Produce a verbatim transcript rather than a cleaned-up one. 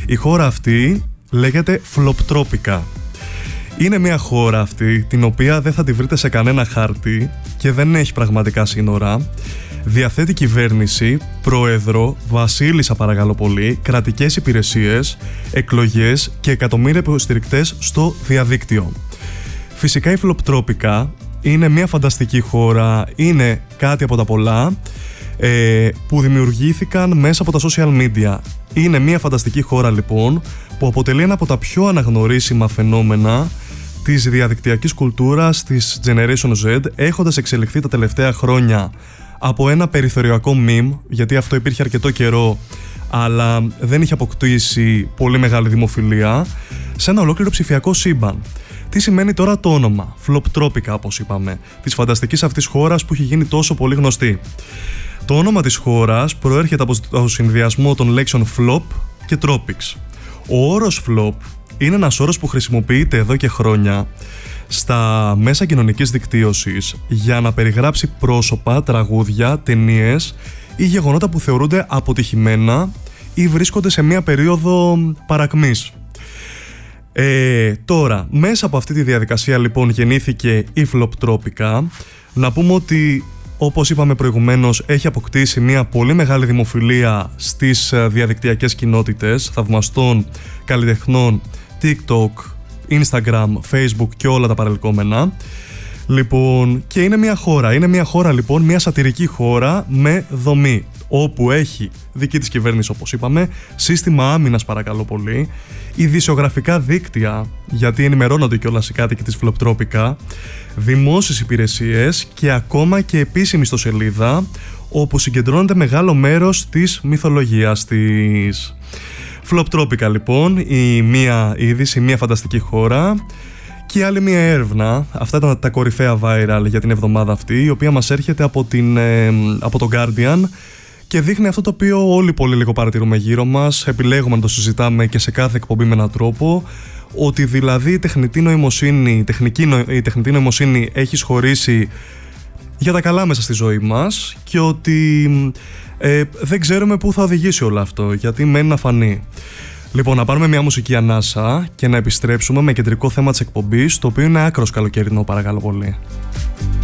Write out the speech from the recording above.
Η χώρα αυτή λέγεται Φλοπτρόπικα. Είναι μια χώρα αυτή την οποία δεν θα τη βρείτε σε κανένα χάρτη και δεν έχει πραγματικά σύνορα. Διαθέτει κυβέρνηση, πρόεδρο, βασίλισσα παρακαλώ πολύ, κρατικές υπηρεσίες, εκλογές και εκατομμύρια υποστηρικτές στο διαδίκτυο. Φυσικά η Φλοπτρόπικα είναι μια φανταστική χώρα, είναι κάτι από τα πολλά ε, που δημιουργήθηκαν μέσα από τα social media. Είναι μια φανταστική χώρα λοιπόν που αποτελεί ένα από τα πιο αναγνωρίσιμα φαινόμενα της διαδικτυακής κουλτούρας της Generation Z, έχοντας εξελιχθεί τα τελευταία χρόνια από ένα περιθωριακό meme, γιατί αυτό υπήρχε αρκετό καιρό αλλά δεν είχε αποκτήσει πολύ μεγάλη δημοφιλία, σε ένα ολόκληρο ψηφιακό σύμπαν. Τι σημαίνει τώρα το όνομα, Φλοπτρόπικα όπως είπαμε, της φανταστικής αυτής χώρας που έχει γίνει τόσο πολύ γνωστή. Το όνομα της χώρας προέρχεται από το συνδυασμό των λέξεων flop και tropics. Ο όρος flop είναι ένας όρος που χρησιμοποιείται εδώ και χρόνια στα μέσα κοινωνικής δικτύωσης για να περιγράψει πρόσωπα, τραγούδια, ταινίες ή γεγονότα που θεωρούνται αποτυχημένα ή βρίσκονται σε μια περίοδο παρακμής. Ε, τώρα, μέσα από αυτή τη διαδικασία λοιπόν γεννήθηκε η Φλοπτρόπικα. Να πούμε ότι, όπως είπαμε προηγουμένως, έχει αποκτήσει μια πολύ μεγάλη δημοφιλία στις διαδικτυακές κοινότητες θαυμαστών καλλιτεχνών, TikTok, Instagram, Facebook και όλα τα παρελκόμενα. Λοιπόν, και είναι μια χώρα, είναι μια χώρα λοιπόν, μια σατιρική χώρα με δομή, όπου έχει δική της κυβέρνηση όπως είπαμε, σύστημα άμυνας παρακαλώ πολύ, ειδησιογραφικά δίκτυα, γιατί ενημερώνονται κιόλας οι κάτοικοι της Φλοπτρόπικα, δημόσιες υπηρεσίες και ακόμα και επίσημη ιστοσελίδα, όπου συγκεντρώνεται μεγάλο μέρος της μυθολογίας της. Φλοπτρόπικα λοιπόν, η μία είδηση, μια φανταστική χώρα. Και άλλη μια έρευνα, αυτά ήταν τα κορυφαία viral για την εβδομάδα αυτή, η οποία μας έρχεται από, την, ε, από το Guardian και δείχνει αυτό το οποίο όλοι πολύ λίγο παρατηρούμε γύρω μας, επιλέγουμε να το συζητάμε και σε κάθε εκπομπή με έναν τρόπο, ότι δηλαδή η τεχνητή νοημοσύνη, η τεχνική, η τεχνητή νοημοσύνη έχει σχωρήσει για τα καλά μέσα στη ζωή μας και ότι ε, δεν ξέρουμε πού θα οδηγήσει όλο αυτό, γιατί μένει να φανεί. Λοιπόν, να πάρουμε μια μουσική ανάσα και να επιστρέψουμε με κεντρικό θέμα της εκπομπής, το οποίο είναι άκρος καλοκαιρινό, παρακαλώ πολύ.